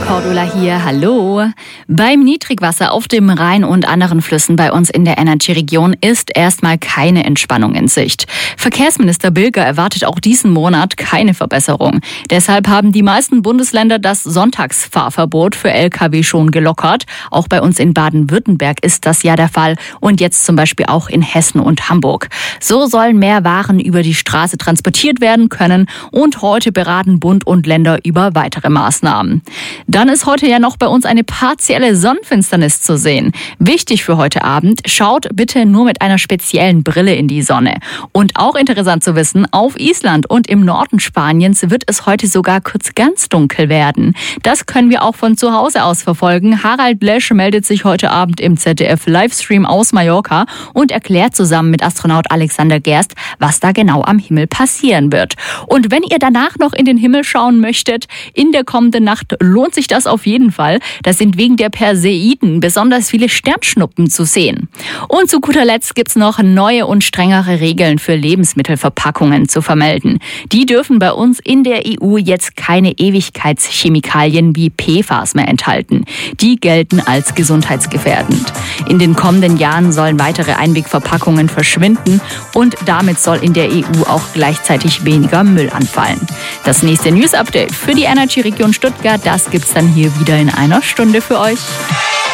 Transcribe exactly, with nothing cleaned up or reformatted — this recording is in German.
Cordula hier, hallo. Beim Niedrigwasser auf dem Rhein und anderen Flüssen bei uns in der Energy-Region ist erstmal keine Entspannung in Sicht. Verkehrsminister Bilger erwartet auch diesen Monat keine Verbesserung. Deshalb haben die meisten Bundesländer das Sonntagsfahrverbot für L K W schon gelockert. Auch bei uns in Baden-Württemberg ist das ja der Fall und jetzt zum Beispiel auch in Hessen und Hamburg. So sollen mehr Waren über die Straße transportiert werden können und heute beraten Bund und Länder über weitere Maßnahmen. Dann ist heute ja noch bei uns eine partielle Sonnenfinsternis zu sehen. Wichtig für heute Abend, schaut bitte nur mit einer speziellen Brille in die Sonne. Und auch interessant zu wissen, auf Island und im Norden Spaniens wird es heute sogar kurz ganz dunkel werden. Das können wir auch von zu Hause aus verfolgen. Harald Lesch meldet sich heute Abend im Z D F-Livestream aus Mallorca und erklärt zusammen mit Astronaut Alexander Gerst, was da genau am Himmel passieren wird. Und wenn ihr danach noch in den Himmel schauen möchtet, in der kommenden Nacht lohnt sich das auf jeden Fall. Da sind wegen der Perseiden besonders viele Sternschnuppen zu sehen. Und zu guter Letzt gibt's noch neue und strengere Regeln für Lebensmittelverpackungen zu vermelden. Die dürfen bei uns in der E U jetzt keine Ewigkeitschemikalien wie P F A S mehr enthalten. Die gelten als gesundheitsgefährdend. In den kommenden Jahren sollen weitere Einwegverpackungen verschwinden und damit soll in der E U auch gleichzeitig weniger Müll anfallen. Das nächste News-Update für die Energy-Region Stuttgart, das gibt's dann hier wieder in einer Stunde für euch.